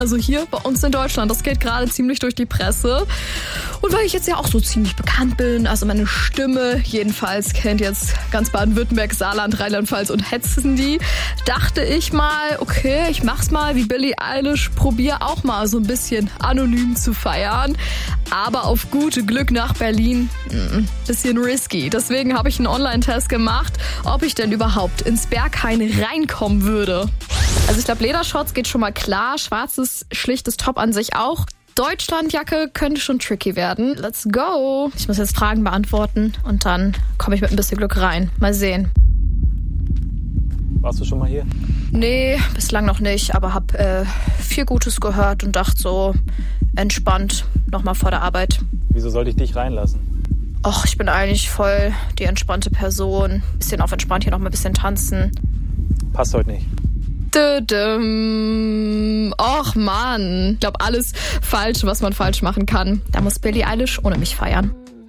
Also hier bei uns in Deutschland, das geht gerade ziemlich durch die Presse. Und weil ich jetzt ja auch so ziemlich bekannt bin, also meine Stimme jedenfalls kennt jetzt ganz Baden-Württemberg, Saarland, Rheinland-Pfalz und Hessen die, dachte ich mal, okay, ich mach's mal wie Billie Eilish, probier auch mal so ein bisschen anonym zu feiern. Aber auf gute Glück nach Berlin, bisschen risky. Deswegen habe ich einen Online-Test gemacht, ob ich denn überhaupt ins Berghain reinkommen würde. Also ich glaube, Ledershorts geht schon mal klar, schwarzes, schlichtes Top an sich auch. Deutschlandjacke könnte schon tricky werden. Let's go! Ich muss jetzt Fragen beantworten und dann komme ich mit ein bisschen Glück rein. Mal sehen. Warst du schon mal hier? Nee, bislang noch nicht, aber hab viel Gutes gehört und dachte so, entspannt, nochmal vor der Arbeit. Wieso sollte ich dich reinlassen? Och, ich bin eigentlich voll die entspannte Person. Bisschen auf entspannt hier noch mal ein bisschen tanzen. Passt heute nicht. Och Mann, ich glaube alles falsch, was man falsch machen kann. Da muss Billie Eilish ohne mich feiern.